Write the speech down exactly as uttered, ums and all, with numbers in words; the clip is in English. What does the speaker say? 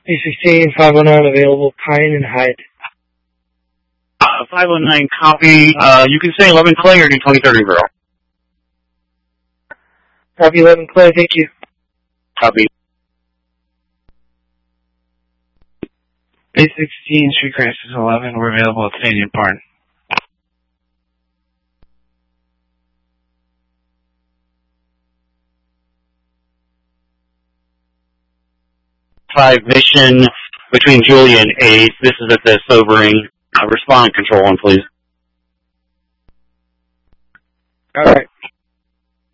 A sixteen, five oh nine available, Pine and Hyde. Uh, five oh nine copy. Uh, you can say eleven Clay or do twenty-third Riverville. Copy eleven Clay, thank you. Copy. A sixteen, Street Crisis eleven, we're available at Stadium Barn. Five Mission between Julia and eight. This is at the sobering. Uh, respond control one, please. Alright.